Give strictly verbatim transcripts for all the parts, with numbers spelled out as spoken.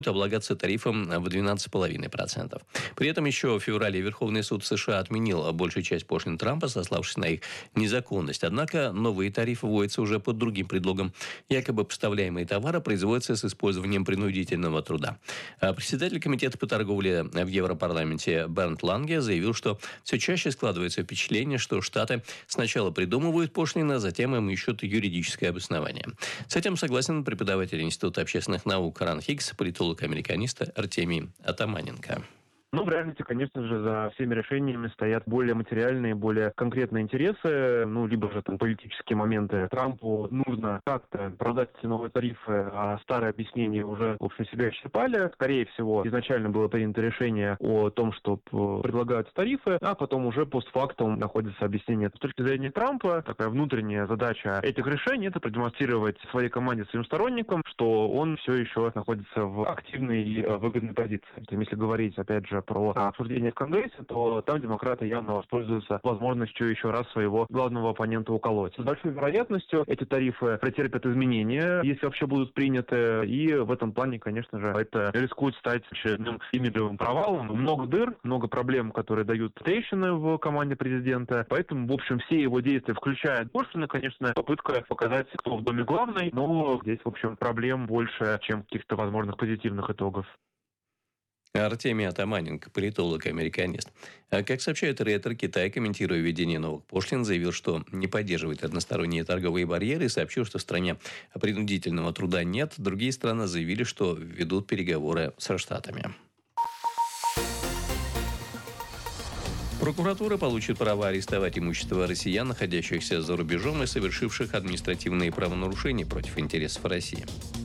облагаться тарифом в двенадцать целых пять десятых процента. При этом еще в феврале Верховный суд США отменил большую часть пошлин Трампа, сославшись на их незаконность. Однако новые тарифы вводятся уже под другим предлогом. Якобы поставляемые товары производятся с использованием принудительного труда. А председатель комитета по торговле в Европарламенте Бернт Ланге заявил, что все чаще складывается впечатление, что Штаты сначала придумывают пошлины, а затем им ищут юридическое обоснование. С этим согласен преподаватель Института общественных наук Ран Хикс, политолог-американист Артемий Атаманенко. Ну, в реальности, конечно же, за всеми решениями стоят более материальные, более конкретные интересы, ну, либо же там политические моменты. Трампу нужно как-то продать эти новые тарифы, а старые объяснения уже, в общем, себя исчерпали. Скорее всего, изначально было принято решение о том, что предлагаются тарифы, а потом уже постфактум находится объяснение. С точки зрения Трампа, такая внутренняя задача этих решений — это продемонстрировать своей команде, своим сторонникам, что он все еще находится в активной и выгодной позиции. Если говорить, опять же, про обсуждение в Конгрессе, то там демократы явно воспользуются возможностью еще раз своего главного оппонента уколоть. С большой вероятностью эти тарифы претерпят изменения, если вообще будут приняты, и в этом плане, конечно же, это рискует стать очередным имиджевым провалом. Много дыр, много проблем, которые дают трещины в команде президента, поэтому, в общем, все его действия, включая пошлины, конечно, попытка показать, кто в доме главный, но здесь, в общем, проблем больше, чем каких-то возможных позитивных итогов. Артемий Атаманенко, политолог-американист. А как сообщает Рейтер, Китай, комментируя введение новых пошлин, заявил, что не поддерживает односторонние торговые барьеры и сообщил, что в стране принудительного труда нет. Другие страны заявили, что ведут переговоры со Штатами. Прокуратура получит право арестовать имущество россиян, находящихся за рубежом и совершивших административные правонарушения против интересов России.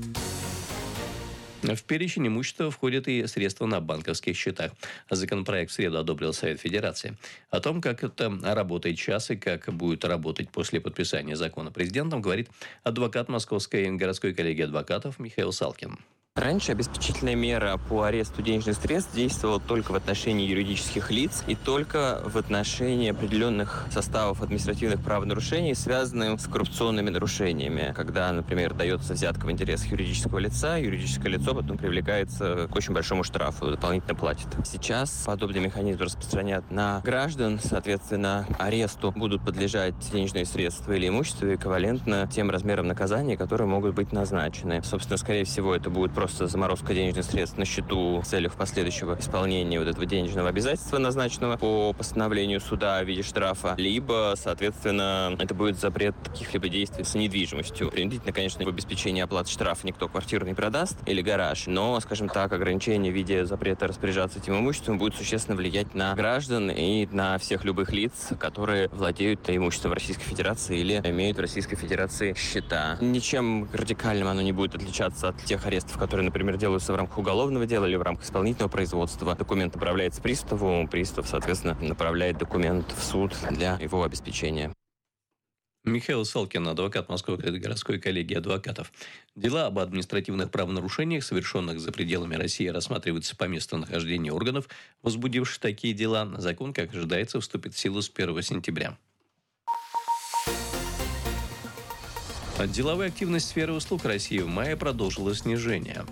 В перечень имущества входят и средства на банковских счетах. Законопроект в среду одобрил Совет Федерации. О том, как это работает сейчас и как будет работать после подписания закона президентом, говорит адвокат Московской городской коллегии адвокатов Михаил Салкин. Раньше обеспечительная мера по аресту денежных средств действовала только в отношении юридических лиц и только в отношении определенных составов административных правонарушений, связанных с коррупционными нарушениями. Когда, например, дается взятка в интересах юридического лица, юридическое лицо потом привлекается к очень большому штрафу, дополнительно платит. Сейчас подобный механизм распространят на граждан, соответственно, аресту будут подлежать денежные средства или имущество эквивалентно тем размерам наказания, которые могут быть назначены. Собственно, скорее всего, это будет просто Просто заморозка денежных средств на счету в целях последующего исполнения вот этого денежного обязательства, назначенного по постановлению суда в виде штрафа, либо, соответственно, это будет запрет каких-либо действий с недвижимостью. Принудительно, конечно, в обеспечении оплаты штрафа никто квартиру не продаст или гараж, но, скажем так, ограничение в виде запрета распоряжаться этим имуществом будет существенно влиять на граждан и на всех любых лиц, которые владеют имуществом Российской Федерации или имеют в Российской Федерации счета. Ничем радикальным оно не будет отличаться от тех арестов, которые, например, делаются в рамках уголовного дела или в рамках исполнительного производства. Документ направляется приставу, пристав, соответственно, направляет документ в суд для его обеспечения. Михаил Салкин, адвокат Московской городской коллегии адвокатов. Дела об административных правонарушениях, совершенных за пределами России, рассматриваются по месту нахождения органов, возбудивших такие дела. Закон, как ожидается, вступит в силу с первого сентября. Деловая активность сферы услуг России в мае продолжила снижение.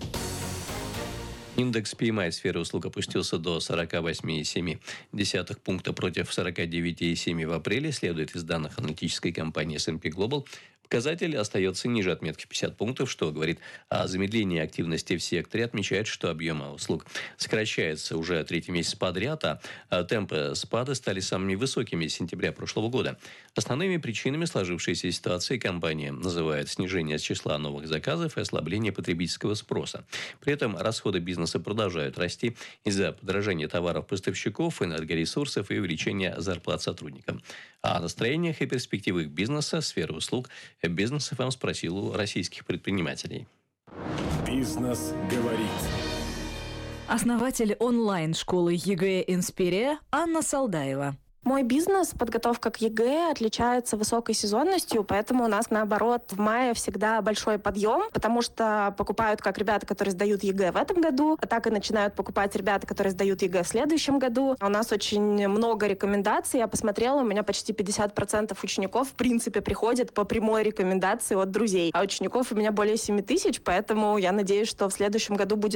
Индекс пи эм ай сферы услуг опустился до сорок восемь целых семь десятых пункта против сорок девять целых семь в апреле, следует из данных аналитической компании эс энд пи Global. Показатель остается ниже отметки в пятьдесят пунктов, что говорит о замедлении активности в секторе. Отмечает, что объем услуг сокращается уже третий месяц подряд, а темпы спада стали самыми высокими с сентября прошлого года. Основными причинами сложившейся ситуации компания называет снижение числа новых заказов и ослабление потребительского спроса. При этом расходы бизнеса продолжают расти из-за подорожания товаров поставщиков, энергоресурсов и увеличения зарплат сотрудникам. О настроениях и перспективах бизнеса, сферы услуг, Бизнес эф эм спросил у российских предпринимателей. Бизнес говорит. Основатель онлайн-школы ЕГЭ «Инспирия» Анна Салдаева. Мой бизнес, подготовка к ЕГЭ, отличается высокой сезонностью, поэтому у нас, наоборот, в мае всегда большой подъем, потому что покупают как ребята, которые сдают ЕГЭ в этом году, а так и начинают покупать ребята, которые сдают ЕГЭ в следующем году. У нас очень много рекомендаций. Я посмотрела, у меня почти пятьдесят процентов учеников, в принципе, приходят по прямой рекомендации от друзей. А учеников у меня более семь тысяч, поэтому я надеюсь, что в следующем году будет